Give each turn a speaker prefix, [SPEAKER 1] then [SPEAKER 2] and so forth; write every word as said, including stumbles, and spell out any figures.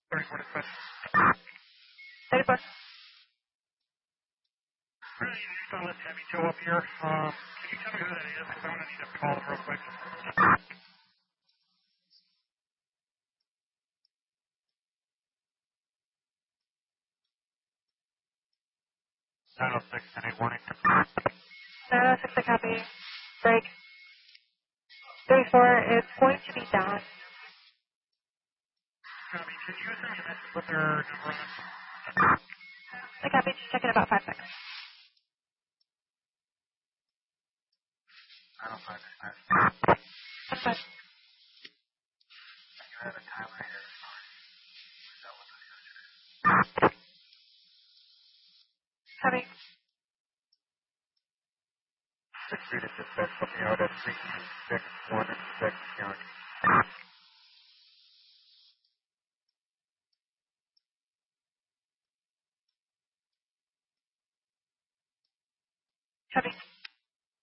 [SPEAKER 1] thirty-four dispatch.
[SPEAKER 2] thirty-four.
[SPEAKER 1] Alright, you just uh, let Tabby Joe up here. Um, can you tell me who that is? Because I'm going to need to call him real quick. nine oh six, ten eight warning.
[SPEAKER 2] nine oh six, I copy. Break. thirty-four is going to be Don.
[SPEAKER 1] Tabby, can you send me a message with their number on it?
[SPEAKER 2] I copy. Just check in about five seconds.
[SPEAKER 1] I don't find dispatch.
[SPEAKER 2] That's fine.
[SPEAKER 1] You have a timer here.
[SPEAKER 2] Copy.
[SPEAKER 1] Six feet of dispatch, put me out at three six one and six county.
[SPEAKER 2] Copy.